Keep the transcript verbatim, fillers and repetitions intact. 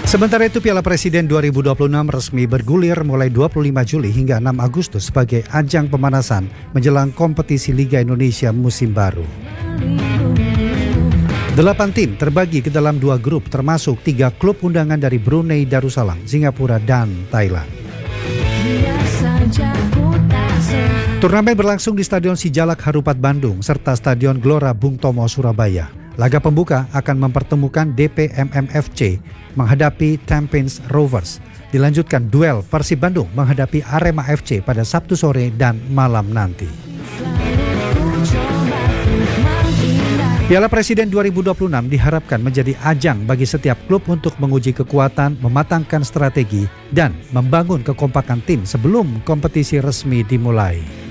Sementara itu Piala Presiden dua ribu dua puluh enam resmi bergulir mulai dua puluh lima Juli hingga enam Agustus sebagai ajang pemanasan menjelang kompetisi Liga Indonesia musim baru. Delapan tim terbagi ke dalam dua grup termasuk tiga klub undangan dari Brunei Darussalam, Singapura, dan Thailand. Turnamen berlangsung di Stadion Sijalak Harupat Bandung serta Stadion Gelora Bung Tomo Surabaya. Laga pembuka akan mempertemukan D P M M F C menghadapi Tampines Rovers. Dilanjutkan duel Persib Bandung menghadapi Arema F C pada Sabtu sore dan malam nanti. Piala Presiden dua ribu dua puluh enam diharapkan menjadi ajang bagi setiap klub untuk menguji kekuatan, mematangkan strategi, dan membangun kekompakan tim sebelum kompetisi resmi dimulai.